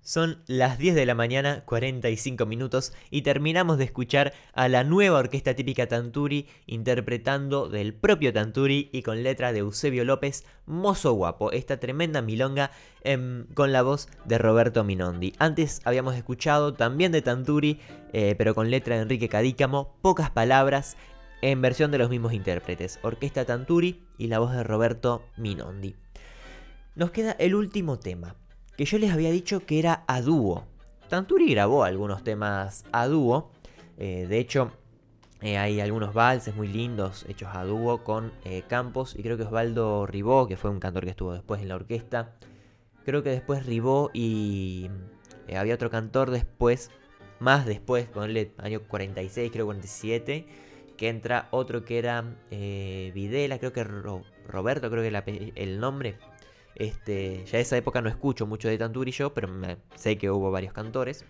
Son las 10 de la mañana, 45 minutos, y terminamos de escuchar a la nueva orquesta típica Tanturi interpretando del propio Tanturi y con letra de Eusebio López, Mozo Guapo, esta tremenda milonga con la voz de Roberto Minondi. Antes habíamos escuchado también de Tanturi, pero con letra de Enrique Cadícamo, Pocas Palabras, en versión de los mismos intérpretes, Orquesta Tanturi y la voz de Roberto Minondi. Nos queda el último tema, que yo les había dicho que era a dúo. Tanturi grabó algunos temas a dúo. De hecho, hay algunos valses muy lindos hechos a dúo con Campos y creo que Osvaldo Ribó, que fue un cantor que estuvo después en la orquesta. Creo que después Ribó y había otro cantor después, más después, con el año 46, creo 47, que entra otro que era Videla, creo que Roberto, creo que el nombre. Ya esa época no escucho mucho de Tanturi yo, pero sé que hubo varios cantores.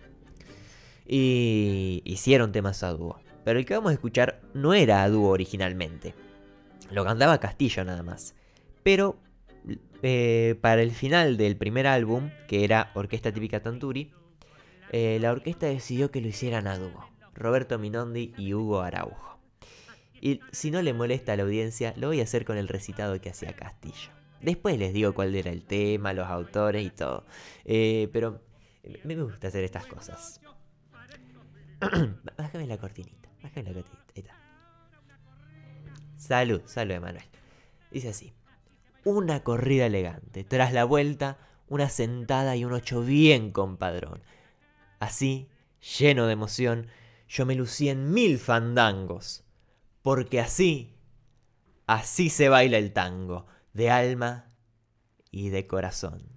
Y hicieron temas a dúo. Pero el que vamos a escuchar no era a dúo originalmente. Lo cantaba Castillo nada más. Pero para el final del primer álbum, que era Orquesta Típica Tanturi, la orquesta decidió que lo hicieran a dúo. Roberto Minondi y Hugo Araujo. Y si no le molesta a la audiencia, lo voy a hacer con el recitado que hacía Castillo. Después les digo cuál era el tema, los autores y todo. Pero me gusta hacer estas cosas. Bájame la cortinita. Bájame la cortinita. Ahí está. Salud, salud, Emanuel. Dice así. Una corrida elegante. Tras la vuelta, una sentada y un ocho bien compadrón. Así, lleno de emoción, yo me lucí en 1000 fandangos. Porque así se baila el tango. De alma y de corazón.